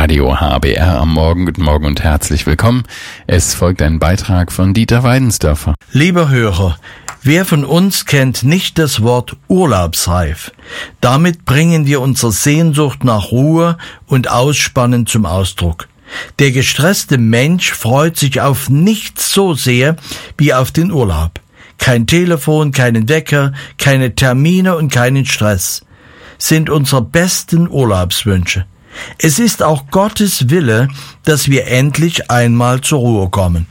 Radio HBR am Morgen. Guten Morgen und herzlich willkommen. Es folgt ein Beitrag von Dieter Weidensdörfer. Lieber Hörer, wer von uns kennt nicht das Wort urlaubsreif? Damit bringen wir unsere Sehnsucht nach Ruhe und Ausspannen zum Ausdruck. Der gestresste Mensch freut sich auf nichts so sehr wie auf den Urlaub. Kein Telefon, keinen Wecker, keine Termine und keinen Stress sind unsere besten Urlaubswünsche. Es ist auch Gottes Wille, dass wir endlich einmal zur Ruhe kommen.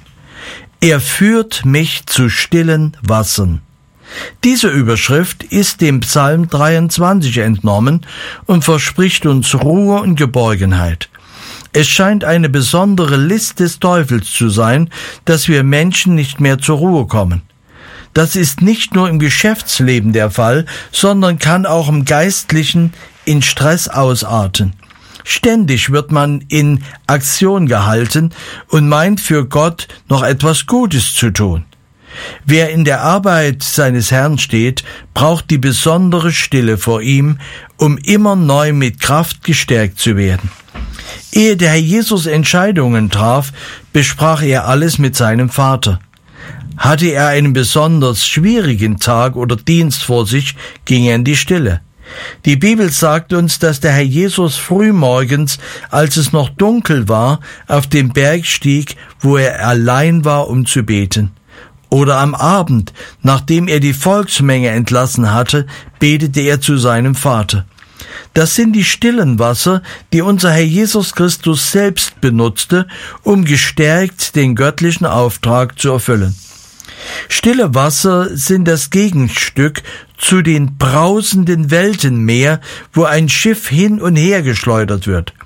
Er führt mich zu stillen Wassern. Diese Überschrift ist dem Psalm 23 entnommen und verspricht uns Ruhe und Geborgenheit. Es scheint eine besondere List des Teufels zu sein, dass wir Menschen nicht mehr zur Ruhe kommen. Das ist nicht nur im Geschäftsleben der Fall, sondern kann auch im Geistlichen in Stress ausarten. Ständig wird man in Aktion gehalten und meint für Gott noch etwas Gutes zu tun. Wer in der Arbeit seines Herrn steht, braucht die besondere Stille vor ihm, um immer neu mit Kraft gestärkt zu werden. Ehe der Herr Jesus Entscheidungen traf, besprach er alles mit seinem Vater. Hatte er einen besonders schwierigen Tag oder Dienst vor sich, ging er in die Stille. Die Bibel sagt uns, dass der Herr Jesus frühmorgens, als es noch dunkel war, auf den Berg stieg, wo er allein war, um zu beten. Oder am Abend, nachdem er die Volksmenge entlassen hatte, betete er zu seinem Vater. Das sind die stillen Wasser, die unser Herr Jesus Christus selbst benutzte, um gestärkt den göttlichen Auftrag zu erfüllen. Stille Wasser sind das Gegenstück zu den brausenden Weltenmeer, wo ein Schiff hin und her geschleudert wird.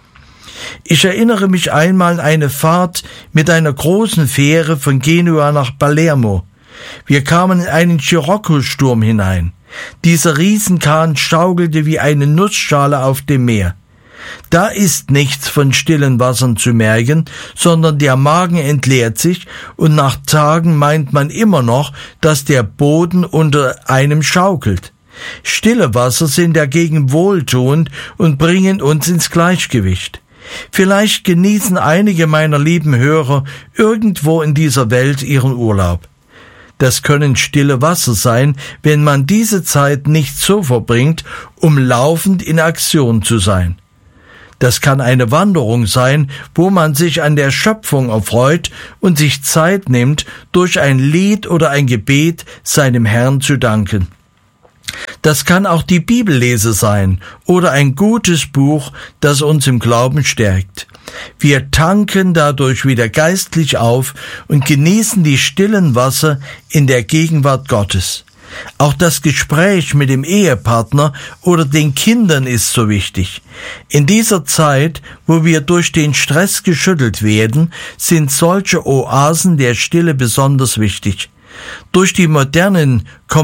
Ich erinnere mich einmal an eine Fahrt mit einer großen Fähre von Genua nach Palermo. Wir kamen in einen Scirocco-Sturm hinein. Dieser Riesenkahn schaukelte wie eine Nussschale auf dem Meer. Da ist nichts von stillen Wassern zu merken, sondern der Magen entleert sich und nach Tagen meint man immer noch, dass der Boden unter einem schaukelt. Stille Wasser sind dagegen wohltuend und bringen uns ins Gleichgewicht. Vielleicht genießen einige meiner lieben Hörer irgendwo in dieser Welt ihren Urlaub. Das können stille Wasser sein, wenn man diese Zeit nicht so verbringt, um laufend in Aktion zu sein. Das kann eine Wanderung sein, wo man sich an der Schöpfung erfreut und sich Zeit nimmt, durch ein Lied oder ein Gebet seinem Herrn zu danken. Das kann auch die Bibellese sein oder ein gutes Buch, das uns im Glauben stärkt. Wir tanken dadurch wieder geistlich auf und genießen die stillen Wasser in der Gegenwart Gottes. Auch das Gespräch mit dem Ehepartner oder den Kindern ist so wichtig. In dieser Zeit, wo wir durch den Stress geschüttelt werden, sind solche Oasen der Stille besonders wichtig. Durch die modernen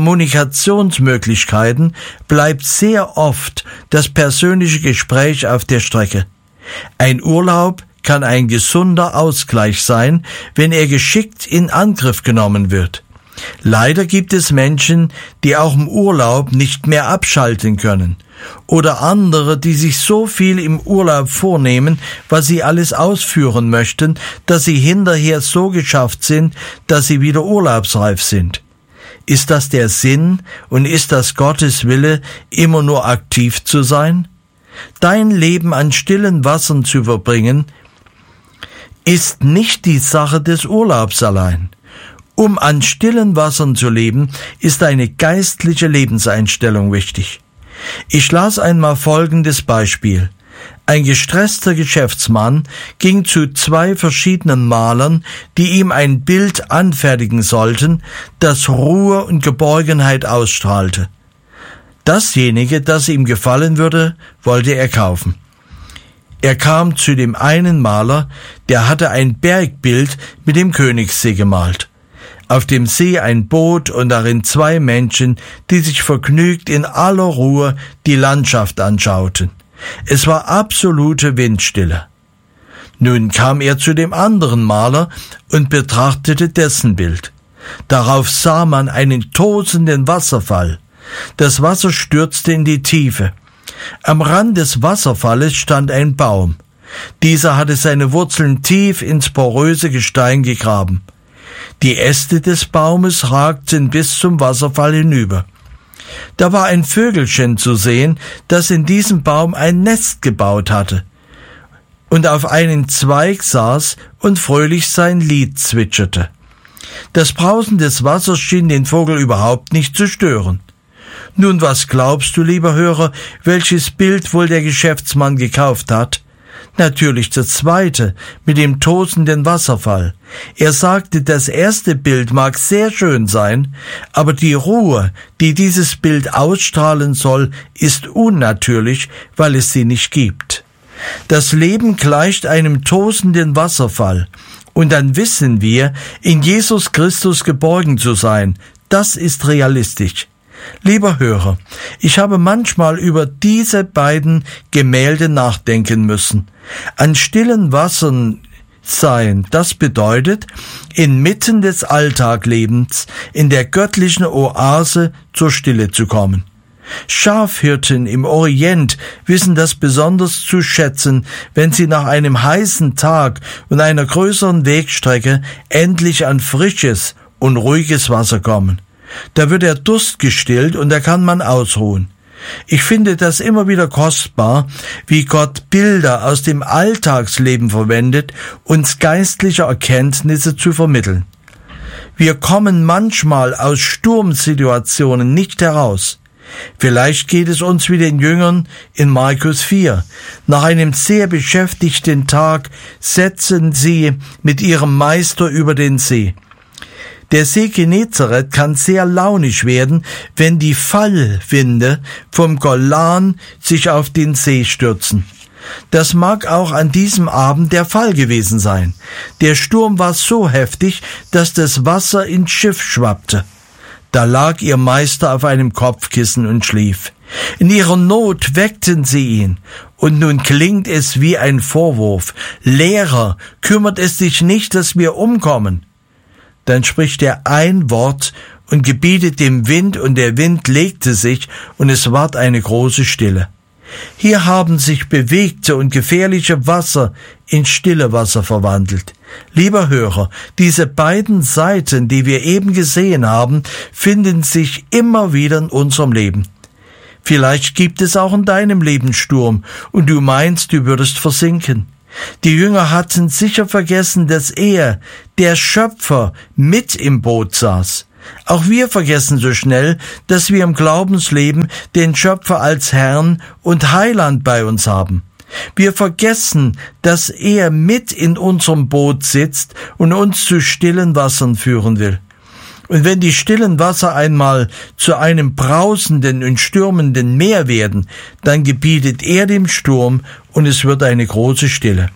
Kommunikationsmöglichkeiten bleibt sehr oft das persönliche Gespräch auf der Strecke. Ein Urlaub kann ein gesunder Ausgleich sein, wenn er geschickt in Angriff genommen wird. Leider gibt es Menschen, die auch im Urlaub nicht mehr abschalten können. Oder andere, die sich so viel im Urlaub vornehmen, was sie alles ausführen möchten, dass sie hinterher so geschafft sind, dass sie wieder urlaubsreif sind. Ist das der Sinn und ist das Gottes Wille, immer nur aktiv zu sein? Dein Leben an stillen Wassern zu verbringen, ist nicht die Sache des Urlaubs allein. Um an stillen Wassern zu leben, ist eine geistliche Lebenseinstellung wichtig. Ich las einmal folgendes Beispiel. Ein gestresster Geschäftsmann ging zu 2 verschiedenen Malern, die ihm ein Bild anfertigen sollten, das Ruhe und Geborgenheit ausstrahlte. Dasjenige, das ihm gefallen würde, wollte er kaufen. Er kam zu dem einen Maler, der hatte ein Bergbild mit dem Königssee gemalt. Auf dem See ein Boot und darin 2 Menschen, die sich vergnügt in aller Ruhe die Landschaft anschauten. Es war absolute Windstille. Nun kam er zu dem anderen Maler und betrachtete dessen Bild. Darauf sah man einen tosenden Wasserfall. Das Wasser stürzte in die Tiefe. Am Rand des Wasserfalles stand ein Baum. Dieser hatte seine Wurzeln tief ins poröse Gestein gegraben. Die Äste des Baumes ragten bis zum Wasserfall hinüber. Da war ein Vögelchen zu sehen, das in diesem Baum ein Nest gebaut hatte und auf einen Zweig saß und fröhlich sein Lied zwitscherte. Das Brausen des Wassers schien den Vogel überhaupt nicht zu stören. Nun, was glaubst du, lieber Hörer, welches Bild wohl der Geschäftsmann gekauft hat? Natürlich das zweite, mit dem tosenden Wasserfall. Er sagte, das erste Bild mag sehr schön sein, aber die Ruhe, die dieses Bild ausstrahlen soll, ist unnatürlich, weil es sie nicht gibt. Das Leben gleicht einem tosenden Wasserfall, und dann wissen wir, in Jesus Christus geborgen zu sein. Das ist realistisch. Lieber Hörer, ich habe manchmal über diese beiden Gemälde nachdenken müssen. An stillen Wassern sein, das bedeutet, inmitten des Alltaglebens, in der göttlichen Oase zur Stille zu kommen. Schafhirten im Orient wissen das besonders zu schätzen, wenn sie nach einem heißen Tag und einer größeren Wegstrecke endlich an frisches und ruhiges Wasser kommen. Da wird der Durst gestillt und da kann man ausruhen. Ich finde das immer wieder kostbar, wie Gott Bilder aus dem Alltagsleben verwendet, uns geistliche Erkenntnisse zu vermitteln. Wir kommen manchmal aus Sturmsituationen nicht heraus. Vielleicht geht es uns wie den Jüngern in Markus 4. Nach einem sehr beschäftigten Tag setzen sie mit ihrem Meister über den See. Der See Genezareth kann sehr launisch werden, wenn die Fallwinde vom Golan sich auf den See stürzen. Das mag auch an diesem Abend der Fall gewesen sein. Der Sturm war so heftig, dass das Wasser ins Schiff schwappte. Da lag ihr Meister auf einem Kopfkissen und schlief. In ihrer Not weckten sie ihn. Und nun klingt es wie ein Vorwurf. Lehrer, kümmert es dich nicht, dass wir umkommen? Dann spricht er ein Wort und gebietet dem Wind, und der Wind legte sich, und es ward eine große Stille. Hier haben sich bewegte und gefährliche Wasser in stille Wasser verwandelt. Lieber Hörer, diese beiden Seiten, die wir eben gesehen haben, finden sich immer wieder in unserem Leben. Vielleicht gibt es auch in deinem Leben Sturm, und du meinst, du würdest versinken. Die Jünger hatten sicher vergessen, dass er, der Schöpfer, mit im Boot saß. Auch wir vergessen so schnell, dass wir im Glaubensleben den Schöpfer als Herrn und Heiland bei uns haben. Wir vergessen, dass er mit in unserem Boot sitzt und uns zu stillen Wassern führen will. Und wenn die stillen Wasser einmal zu einem brausenden und stürmenden Meer werden, dann gebietet er dem Sturm, und es wird eine große Stille.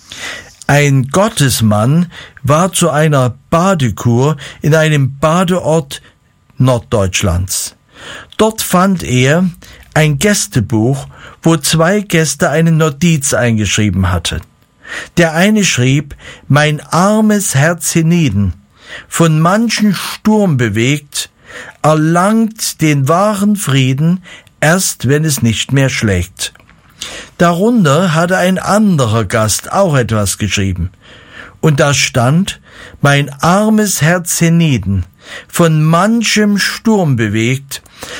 Ein Gottesmann war zu einer Badekur in einem Badeort Norddeutschlands. Dort fand er ein Gästebuch, wo 2 Gäste eine Notiz eingeschrieben hatten. Der eine schrieb: Mein armes Herz hienieden, von manchen Sturm bewegt, erlangt den wahren Frieden, erst wenn es nicht mehr schlägt. Darunter hatte ein anderer Gast auch etwas geschrieben. Und da stand: Mein armes Herz hienieden, von manchem Sturm bewegt,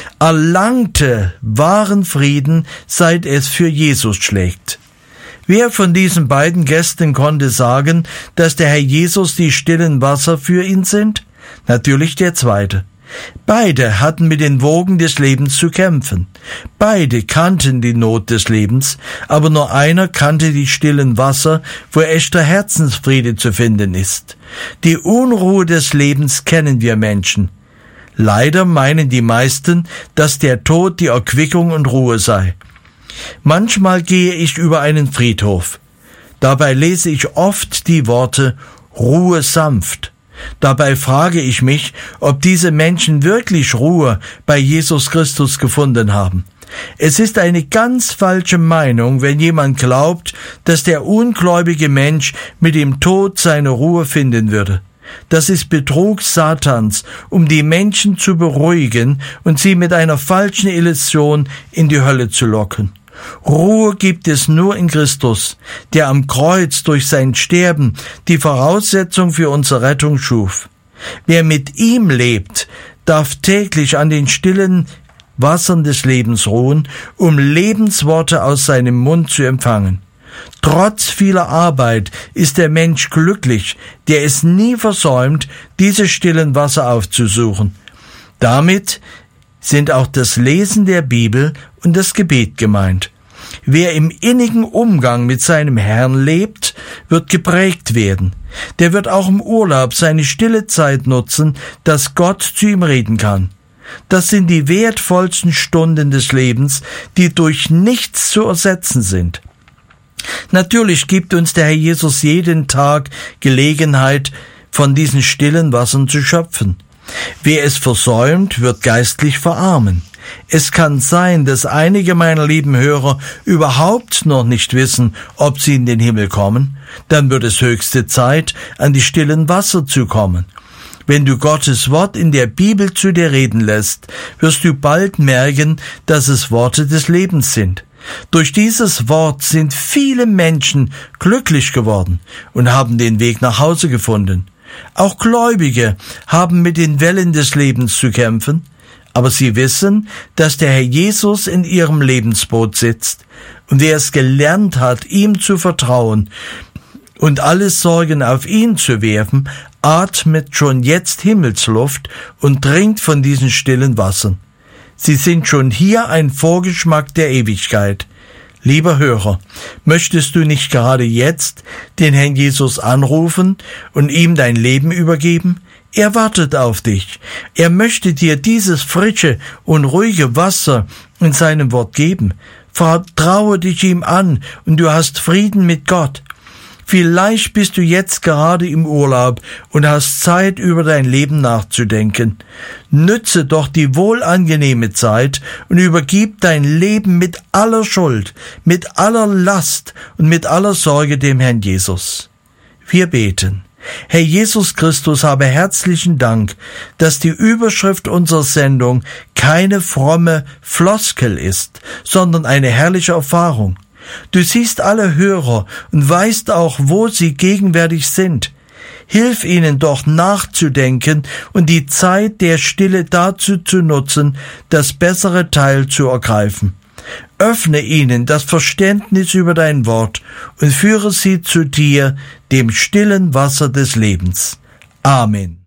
erlangte wahren Frieden, seit es für Jesus schlägt. Wer von diesen beiden Gästen konnte sagen, dass der Herr Jesus die stillen Wasser für ihn sind? Natürlich der zweite. Beide hatten mit den Wogen des Lebens zu kämpfen. Beide kannten die Not des Lebens, aber nur einer kannte die stillen Wasser, wo echter Herzensfriede zu finden ist. Die Unruhe des Lebens kennen wir Menschen. Leider meinen die meisten, dass der Tod die Erquickung und Ruhe sei. Manchmal gehe ich über einen Friedhof. Dabei lese ich oft die Worte Ruhe sanft. Dabei frage ich mich, ob diese Menschen wirklich Ruhe bei Jesus Christus gefunden haben. Es ist eine ganz falsche Meinung, wenn jemand glaubt, dass der ungläubige Mensch mit dem Tod seine Ruhe finden würde. Das ist Betrug Satans, um die Menschen zu beruhigen und sie mit einer falschen Illusion in die Hölle zu locken. Ruhe gibt es nur in Christus, der am Kreuz durch sein Sterben die Voraussetzung für unsere Rettung schuf. Wer mit ihm lebt, darf täglich an den stillen Wassern des Lebens ruhen, um Lebensworte aus seinem Mund zu empfangen. Trotz vieler Arbeit ist der Mensch glücklich, der es nie versäumt, diese stillen Wasser aufzusuchen. Damit sind auch das Lesen der Bibel und das Gebet gemeint. Wer im innigen Umgang mit seinem Herrn lebt, wird geprägt werden. Der wird auch im Urlaub seine stille Zeit nutzen, dass Gott zu ihm reden kann. Das sind die wertvollsten Stunden des Lebens, die durch nichts zu ersetzen sind. Natürlich gibt uns der Herr Jesus jeden Tag Gelegenheit, von diesen stillen Wassern zu schöpfen. Wer es versäumt, wird geistlich verarmen. Es kann sein, dass einige meiner lieben Hörer überhaupt noch nicht wissen, ob sie in den Himmel kommen. Dann wird es höchste Zeit, an die stillen Wasser zu kommen. Wenn du Gottes Wort in der Bibel zu dir reden lässt, wirst du bald merken, dass es Worte des Lebens sind. Durch dieses Wort sind viele Menschen glücklich geworden und haben den Weg nach Hause gefunden. Auch Gläubige haben mit den Wellen des Lebens zu kämpfen, aber sie wissen, dass der Herr Jesus in ihrem Lebensboot sitzt, und wer es gelernt hat, ihm zu vertrauen und alle Sorgen auf ihn zu werfen, atmet schon jetzt Himmelsluft und trinkt von diesen stillen Wassern. Sie sind schon hier ein Vorgeschmack der Ewigkeit. Lieber Hörer, möchtest du nicht gerade jetzt den Herrn Jesus anrufen und ihm dein Leben übergeben? Er wartet auf dich. Er möchte dir dieses frische und ruhige Wasser in seinem Wort geben. Vertraue dich ihm an und du hast Frieden mit Gott. Vielleicht bist du jetzt gerade im Urlaub und hast Zeit, über dein Leben nachzudenken. Nütze doch die wohlangenehme Zeit und übergib dein Leben mit aller Schuld, mit aller Last und mit aller Sorge dem Herrn Jesus. Wir beten. Herr Jesus Christus, habe herzlichen Dank, dass die Überschrift unserer Sendung keine fromme Floskel ist, sondern eine herrliche Erfahrung. Du siehst alle Hörer und weißt auch, wo sie gegenwärtig sind. Hilf ihnen doch nachzudenken und die Zeit der Stille dazu zu nutzen, das bessere Teil zu ergreifen. Öffne ihnen das Verständnis über dein Wort und führe sie zu dir, dem stillen Wasser des Lebens. Amen.